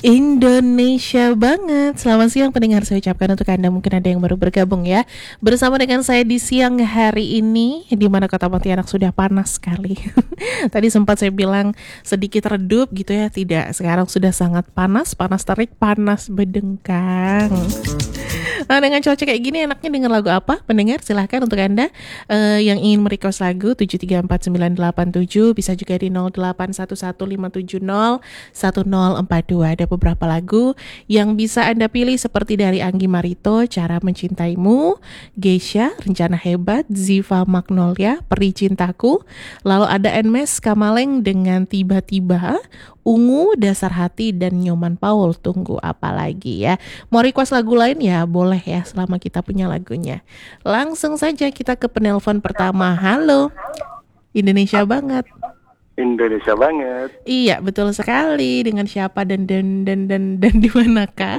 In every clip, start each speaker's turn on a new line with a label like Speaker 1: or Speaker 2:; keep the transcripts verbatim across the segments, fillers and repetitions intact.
Speaker 1: Indonesia banget. Selamat siang pendengar, saya ucapkan untuk Anda, mungkin ada yang baru bergabung ya, bersama dengan saya di siang hari ini, di mana kota Pontianak sudah panas sekali. Tadi sempat saya bilang sedikit redup gitu ya, tidak, sekarang sudah sangat panas, panas terik, panas bedengkang. Nah, dengan cuaca kayak gini enaknya denger lagu apa? Pendengar silahkan untuk Anda uh, yang ingin merequest lagu tujuh tiga empat sembilan delapan tujuh, bisa juga di nol delapan satu satu lima tujuh nol satu nol empat dua. Ada beberapa lagu yang bisa Anda pilih seperti dari Anggi Marito, Cara Mencintaimu, Geisha, Rencana Hebat, Ziva Magnolia, Peri Cintaku. Lalu ada Enmes Kamaleng dengan Tiba-Tiba, Ungu, Dasar Hati, dan Nyoman Paul. Tunggu apa lagi ya? Mau request lagu lain ya boleh ya, selama kita punya lagunya. Langsung saja kita ke penelpon pertama. Halo, Indonesia banget.
Speaker 2: Indonesia banget.
Speaker 1: Iya, betul sekali. Dengan siapa dan dan dan dan dan di manakah?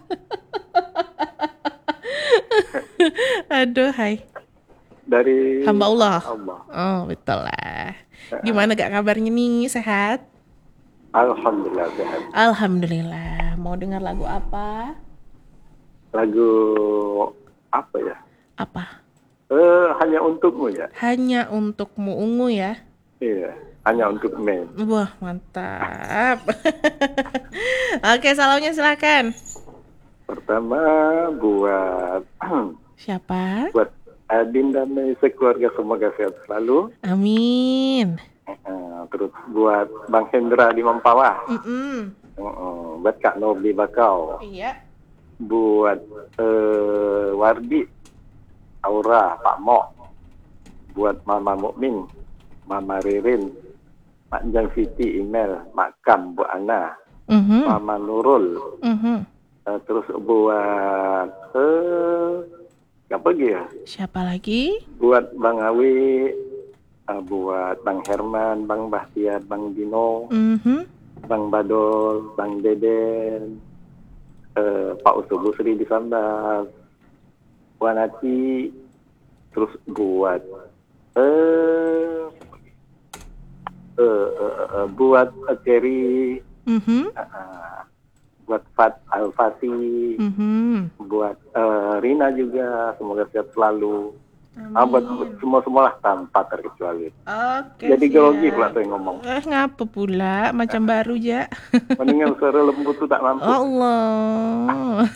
Speaker 1: Aduh, hai.
Speaker 2: Dari
Speaker 1: Hamba Allah.
Speaker 2: Allah.
Speaker 1: Oh, betul lah. Gimana gak kabarnya nih? Sehat?
Speaker 2: Alhamdulillah sehat.
Speaker 1: Alhamdulillah. Mau dengar lagu apa?
Speaker 2: Lagu apa ya?
Speaker 1: Apa?
Speaker 2: Eh, hanya untukmu ya.
Speaker 1: Hanya untukmu, Ungu ya.
Speaker 2: Iya, hanya untuk men.
Speaker 1: Wah, mantap. Oke, salamnya silakan.
Speaker 2: Pertama buat
Speaker 1: Siapa?
Speaker 2: buat Adin dan sekeluarga, semoga sehat selalu.
Speaker 1: Amin.
Speaker 2: Uh, terus buat Bang Hendra di Mempawah.
Speaker 1: Mm-mm.
Speaker 2: Uh, buat Kak Nobli Bakau.
Speaker 1: Iya.
Speaker 2: Buat uh, Wardi, Aura, Pak Mo. Buat Mama Mukmin, Mama Ririn, Mak Jang Siti, Email, Mak Kam, Bu Ana,
Speaker 1: Mm-hmm.
Speaker 2: Mama Nurul.
Speaker 1: Mm-hmm.
Speaker 2: Uh, terus buat uh, siapa lagi ya?
Speaker 1: Siapa lagi?
Speaker 2: Buat Bang Awi, uh, buat Bang Herman, Bang Bahtiar, Bang Dino,
Speaker 1: Mm-hmm.
Speaker 2: Bang Badol, Bang Deden, uh, Pak Usu Busri di Sambas, Puan Ati, terus buat uh, uh, uh, uh, buat uh, Cherry,
Speaker 1: Mm-hmm.
Speaker 2: uh, uh, buat Fat Al-Fati,
Speaker 1: Mm-hmm.
Speaker 2: buat uh, Rina juga, semoga sehat selalu.
Speaker 1: Amin.
Speaker 2: Ah, buat semua-semua lah tanpa terkecuali.
Speaker 1: Oke.
Speaker 2: Jadi
Speaker 1: siap.
Speaker 2: grogi pula tuh yang ngomong.
Speaker 1: Eh, ngapa pula? Macam baru ya.
Speaker 2: Mendingan suara lembut tuh tak mampu.
Speaker 1: Allah.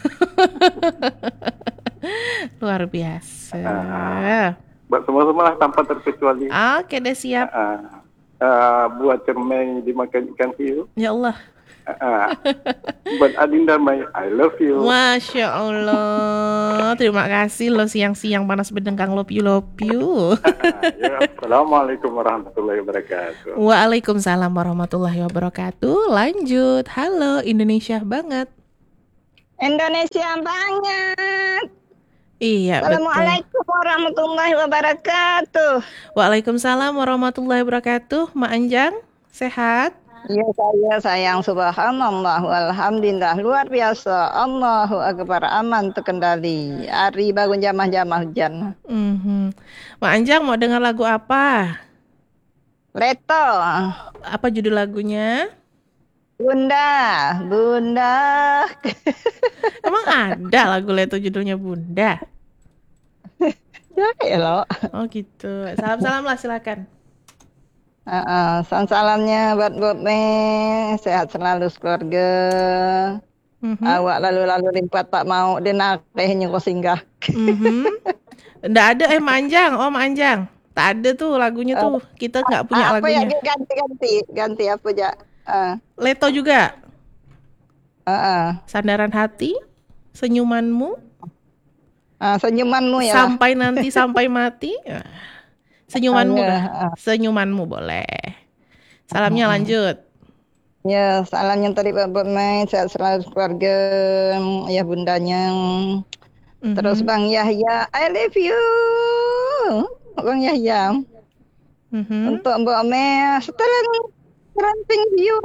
Speaker 1: Luar biasa.
Speaker 2: Ah. Buat semua-semua lah tanpa terkecuali.
Speaker 1: Oke deh, siap.
Speaker 2: Uh, uh, buat cermai dimakan ikan hiu.
Speaker 1: Ya Allah.
Speaker 2: Uh, buat Adinda Mai, I love you.
Speaker 1: Masya Allah. Terima kasih lo, siang-siang panas bedengkang, love you, love you.
Speaker 2: Ya, Assalamualaikum warahmatullahi wabarakatuh.
Speaker 1: Waalaikumsalam warahmatullahi wabarakatuh. Lanjut. Halo, Indonesia banget.
Speaker 3: Indonesia banget.
Speaker 1: Iya,
Speaker 3: Assalamualaikum betul. warahmatullahi wabarakatuh.
Speaker 1: Waalaikumsalam warahmatullahi wabarakatuh. Mak Anjang, sehat?
Speaker 3: Ya, saya sayang, subhanallah, walhamdulillah, luar biasa, Allahu akbar, aman terkendali. Hari bangun jamah-jamah hujan.
Speaker 1: Mm-hmm. Mak Anjang mau dengar lagu apa?
Speaker 3: Leto.
Speaker 1: Apa judul lagunya?
Speaker 3: Bunda, Bunda.
Speaker 1: Emang ada lagu Leto judulnya Bunda?
Speaker 3: Ya elok.
Speaker 1: Oh gitu. Salam-salam lah, silakan.
Speaker 3: Uh, uh, salamnya buat buat me, sehat selalu keluarga.
Speaker 1: Mm-hmm.
Speaker 3: Awak lalu-lalu rimpat tak mau denakehnya kau singgah.
Speaker 1: Mm-hmm. Nggak ada eh Mak Anjang, oh Mak Anjang. Tak ada tuh lagunya tuh, kita nggak punya
Speaker 3: apa
Speaker 1: lagunya.
Speaker 3: Apa ya ganti-ganti, ganti apa aja? Uh.
Speaker 1: Leto juga.
Speaker 3: Uh, uh.
Speaker 1: Sandaran Hati, Senyumanmu.
Speaker 3: Uh, senyumanmu ya.
Speaker 1: Sampai Nanti Sampai Mati. Senyumanmu, uh, uh. Senyumanmu boleh. Salamnya uh, lanjut.
Speaker 3: Ya, salamnya tadi Pak Mai, sehat selalu keluarga, ya bundanya. Mm-hmm. Terus Bang Yahya, I love you. Bang Yahya. Mm-hmm. Untuk Mbak Mai, setelah ramping you.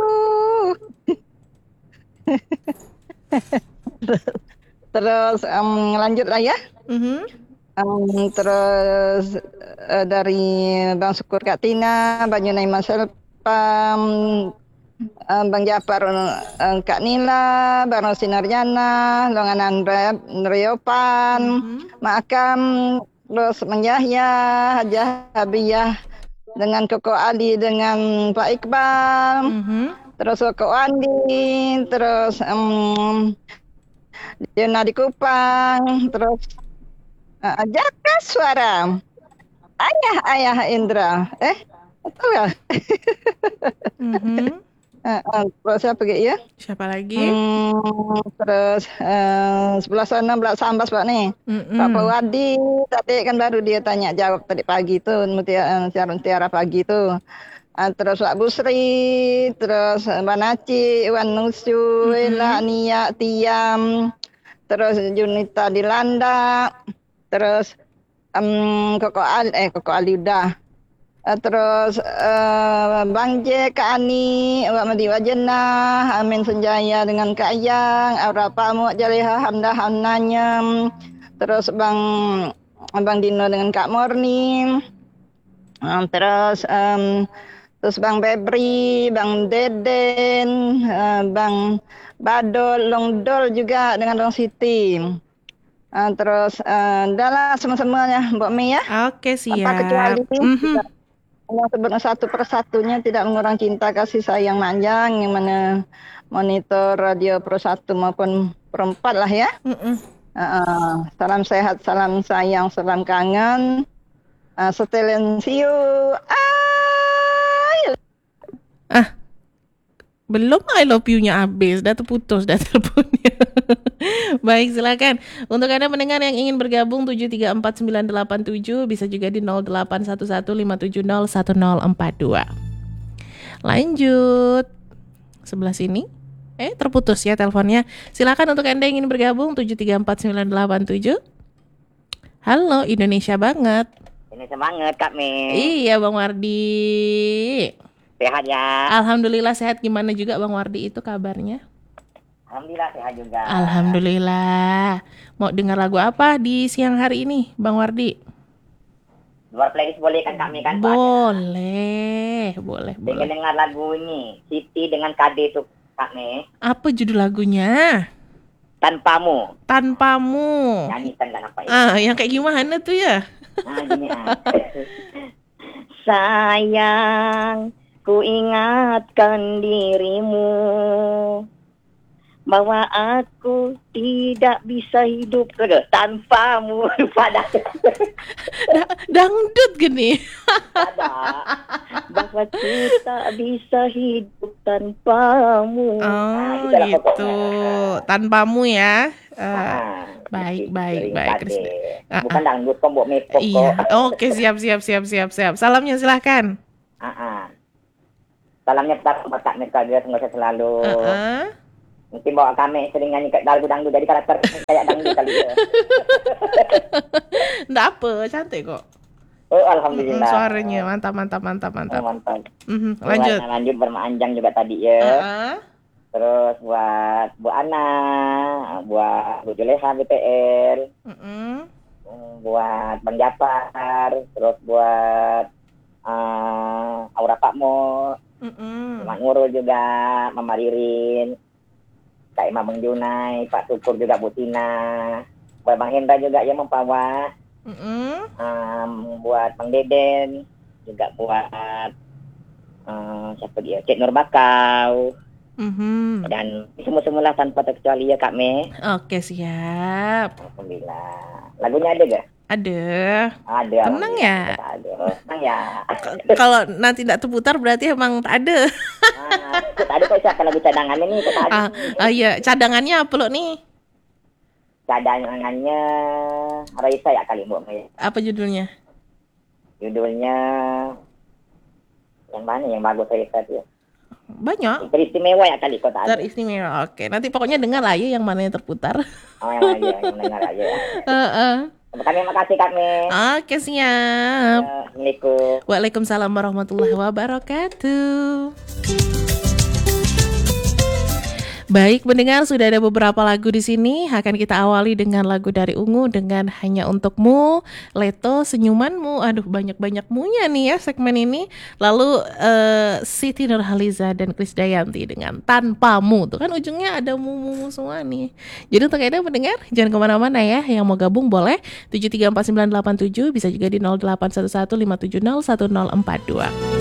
Speaker 3: Terus um, lanjut lah ya. Mm-hmm. Um, terus uh, dari Bang Syukur Kak Tina, Banyu Naima Selpam, uh, Bang Japar, uh, Kak Nila, Bang Sinarjana, Longanan Riopan, mm-hmm. Makam, terus Bang Yahya, Hajah Habiyah, dengan Koko Ali, dengan Pak Iqbal, mm-hmm. terus Koko Andi, terus um, Diana di Kupang, terus uh, Jaka Suara, Ayah Ayah Indra, eh betul ya?
Speaker 1: mm-hmm.
Speaker 3: uh, uh, terus siapa ya?
Speaker 1: Siapa lagi?
Speaker 3: Hmm, terus uh, sebelah sana belah Sambas Pak nih, mm-hmm. Pak Pawadi tadi kan baru dia tanya jawab tadi pagi tuh, mutiara uh, tiara pagi tuh. Uh, terus Pak Busri, terus Mbak Naci, Wan Nusu, mm-hmm. Ela, Nia, Tiam, terus Junita Dilanda, terus um, Koko Ali, eh Koko Ali udah. Uh, terus uh, Bang J, Kak Ani, Wak Madi Wajena, Amin Senjaya dengan Kak Yang, Aura Pamu, Jaleha, Hamda Hamnanyam, terus Bang Bang Dino dengan Kak Morni, uh, terus um, terus Bang Febri, Bang Deden, uh, Bang Badol, Longdol juga dengan Long Siti. Uh, terus uh, adalah semua-semuanya Mbak Mei ya.
Speaker 1: Oke, siap.
Speaker 3: Tanpa kecuali
Speaker 1: mm-hmm.
Speaker 3: yang sebenarnya satu persatunya tidak mengurang cinta kasih sayang manjang yang mana monitor radio Pro satu maupun Pro empat lah ya. Mm-hmm. Uh, salam sehat, salam sayang, salam kangen. Uh, Setelan see you.
Speaker 1: Ah, belum I love you-nya habis, dah terputus dah teleponnya. Baik, silakan. Untuk Anda pendengar yang ingin bergabung tujuh tiga empat sembilan delapan tujuh bisa juga di nol delapan satu satu lima tujuh nol satu nol empat dua. Lanjut. Sebelah sini. Eh, terputus ya teleponnya. Silakan untuk Anda yang ingin bergabung tujuh tiga empat sembilan delapan tujuh. Halo, Indonesia banget.
Speaker 4: Indonesia banget, Kak Me.
Speaker 1: Iya, Bang Wardi.
Speaker 4: Sehat ya.
Speaker 1: Alhamdulillah sehat. Gimana juga Bang Wardi itu kabarnya?
Speaker 4: Alhamdulillah sehat juga.
Speaker 1: Alhamdulillah. Mau dengar lagu apa di siang hari ini, Bang Wardi?
Speaker 4: Luar playlist boleh kan kami kan?
Speaker 1: Boleh, boleh, boleh.
Speaker 4: Dengan dengar lagu ini, Siti dengan Kade itu, Kak Me.
Speaker 1: Apa judul lagunya?
Speaker 4: Tanpamu.
Speaker 1: Tanpamu.
Speaker 4: Nyanyikan dan apa itu?
Speaker 1: Ah, yang kayak gimana tuh ya?
Speaker 4: Ah, gini ah. Sayang, ku ingatkan dirimu bahwa aku tidak bisa hidup tanpamu. Pada
Speaker 1: dangdut gini.
Speaker 4: Pada bahwa kita bisa hidup tanpamu.
Speaker 1: Oh,
Speaker 4: nah,
Speaker 1: gitu.
Speaker 4: Pokoknya.
Speaker 1: Tanpamu ya. Uh,
Speaker 4: nah,
Speaker 1: baik, baik, baik.
Speaker 4: Uh, Bukan uh, dangdut kok, Mbok Mepok.
Speaker 1: Iya. Oke, siap, siap, siap, siap, siap. Salamnya silahkan.
Speaker 4: Uh, uh. Salamnya tetap buat Kak Meka dia semoga selalu.
Speaker 1: Uh-uh.
Speaker 4: Mungkin bawa kami sering nyanyi lagu dangdut jadi karakter kayak dangdut kali ya.
Speaker 1: Nggak apa, cantik kok.
Speaker 4: Oh, alhamdulillah.
Speaker 1: Mm-hmm, suaranya mantap, mantap, mantap, mantap.
Speaker 4: Oh, mantap.
Speaker 1: Mm-hmm, lanjut.
Speaker 4: Buat, lanjut bermanjang juga tadi ya.
Speaker 1: Uh-uh.
Speaker 4: Terus buat Bu Ana, buat Bu Juleha B P L. Uh-uh. Buat Bang Japar, terus buat uh, Aura Pakmo. Uh-uh. Mak Nurul juga, Mama Ririn. Kak Ima Bang Junai, Pak Tukur juga Bu Tina, buat Bang Hendra juga yang membawa, mm-hmm. um, buat Bang Deden, juga buat um, siapa dia, Cik Nur Bakau, mm-hmm. dan semua-semualah tanpa terkecuali ya Kak Me.
Speaker 1: Oke, siap.
Speaker 4: Alhamdulillah. Lagunya ada gak?
Speaker 1: Ada.
Speaker 4: Ada.
Speaker 1: Tenang ya.
Speaker 4: Ada. Tenang ya.
Speaker 1: Kalau nanti tidak terputar berarti emang tak ada.
Speaker 4: Ah, tak ada kok siapa lagu cadangannya nih? Tak ada.
Speaker 1: Ah, ah, iya, cadangannya apa lo nih?
Speaker 4: Cadangannya Raisa ya kali Mbak Maya.
Speaker 1: Apa judulnya?
Speaker 4: Judulnya yang mana yang bagus Raisa tuh?
Speaker 1: Banyak.
Speaker 4: Teristimewa ya kali kok tak ada.
Speaker 1: Teristimewa. Oke, nanti pokoknya dengar aja yang mana yang terputar.
Speaker 4: Oh, yang aja, yang dengar aja ya.
Speaker 1: Heeh.
Speaker 4: Kami makasih kami.
Speaker 1: Oke, siap.
Speaker 4: Assalamualaikum.
Speaker 1: Waalaikumsalam warahmatullahi wabarakatuh. Baik, mendengar sudah ada beberapa lagu di sini. Akan kita awali dengan lagu dari Ungu dengan Hanya Untukmu, Leto, Senyumanmu. Aduh, banyak-banyak munya nih ya segmen ini. Lalu uh, Siti Nurhaliza dan Krisdayanti dengan Tanpamu. Tuh kan ujungnya ada mu-mu semua nih. Jadi untuk Anda mendengar, jangan kemana-mana ya. Yang mau gabung boleh tujuh tiga empat sembilan delapan tujuh, bisa juga di nol delapan satu satu lima tujuh nol satu nol empat dua.